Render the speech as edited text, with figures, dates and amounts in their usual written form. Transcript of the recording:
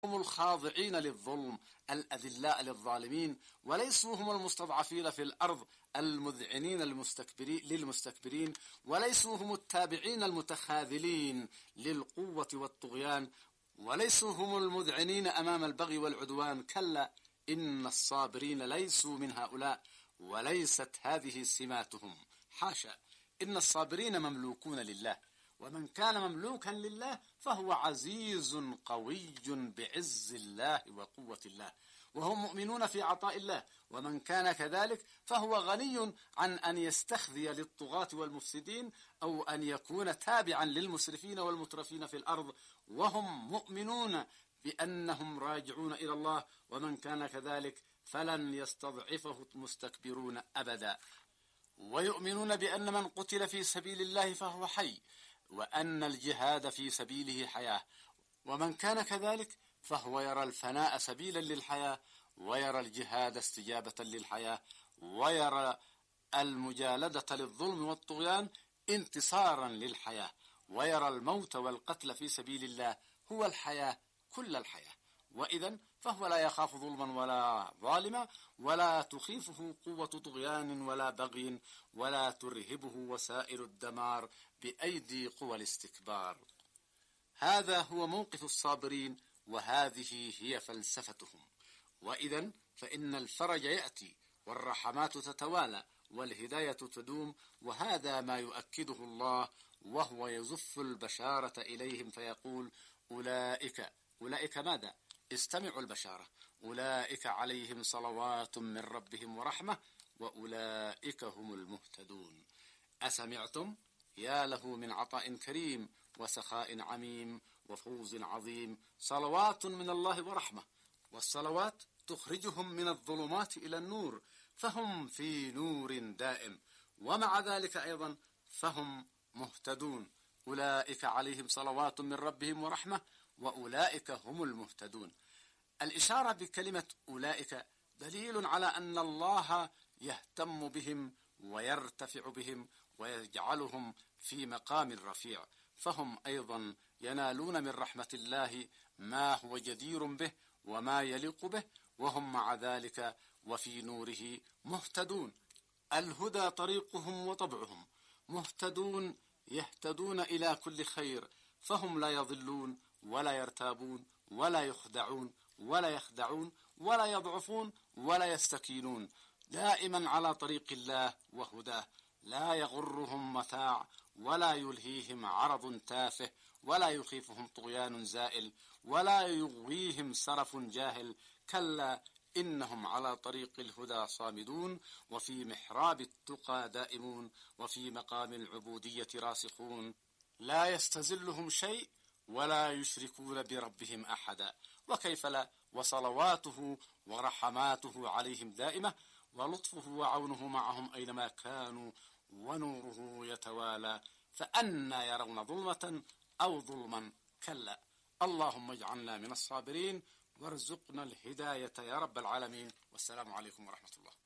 هم الخاضعين للظلم الأذلاء للظالمين، وليسوا هم المستضعفين في الأرض المذعنين للمستكبرين، وليسوا هم التابعين المتخاذلين للقوة والطغيان، وليسوا هم المذعنين أمام البغي والعدوان. كلا، إن الصابرين ليسوا من هؤلاء، وليست هذه سماتهم. حاشا، إن الصابرين مملوكون لله، ومن كان مملوكا لله فهو عزيز قوي بعز الله وقوة الله، وهم مؤمنون في عطاء الله. ومن كان كذلك فهو غني عن أن يستخذي للطغاة والمفسدين، أو أن يكون تابعا للمسرفين والمترفين في الأرض، وهم مؤمنون بأنهم راجعون إلى الله. ومن كان كذلك فلن يستضعفه المستكبرون أبدا، ويؤمنون بأن من قتل في سبيل الله فهو حي، وأن الجهاد في سبيله حياة. ومن كان كذلك فهو يرى الفناء سبيلا للحياة، ويرى الجهاد استجابة للحياة، ويرى المجالدة للظلم والطغيان انتصارا للحياة، ويرى الموت والقتل في سبيل الله هو الحياة كل الحياة. وإذن فهو لا يخاف ظلما ولا ظالما، ولا تخيفه قوة طغيان ولا بغي، ولا ترهبه وسائل الدمار بأيدي قوى الاستكبار. هذا هو موقف الصابرين، وهذه هي فلسفتهم. وإذن فإن الفرج يأتي، والرحمات تتوالى، والهداية تدوم، وهذا ما يؤكده الله، وهو يزف البشارة إليهم فيقول: أولئك ماذا؟ استمعوا البشارة: أولئك عليهم صلوات من ربهم ورحمة، وأولئك هم المهتدون. أسمعتم؟ يا له من عطاء كريم، وسخاء عميم، وفوز عظيم. صلوات من الله ورحمة، والصلوات تخرجهم من الظلمات إلى النور، فهم في نور دائم، ومع ذلك أيضا فهم مهتدون. أولئك عليهم صلوات من ربهم ورحمة، وأولئك هم المهتدون. الإشارة بكلمة أولئك دليل على أن الله يهتم بهم ويرتفع بهم ويجعلهم في مقام رفيع، فهم أيضا ينالون من رحمة الله ما هو جدير به وما يليق به، وهم مع ذلك وفي نوره مهتدون. الهدى طريقهم وطبعهم، مهتدون يهتدون إلى كل خير، فهم لا يضلون ولا يرتابون ولا يخدعون ولا يضعفون ولا يستكينون، دائما على طريق الله وهداه. لا يغرهم متاع، ولا يلهيهم عرض تافه، ولا يخيفهم طغيان زائل، ولا يغويهم سرف جاهل. كلا، إنهم على طريق الهدى صامدون، وفي محراب التقى دائمون، وفي مقام العبودية راسخون. لا يستزلهم شيء، ولا يشركون بربهم أحدا. وكيف لا، وصلواته ورحماته عليهم دائمة، ولطفه وعونه معهم أينما كانوا، ونوره يتوالى. فأنى يرون ظلمة أو ظلما؟ كلا. اللهم اجعلنا من الصابرين، وارزقنا الهداية يا رب العالمين. والسلام عليكم ورحمة الله.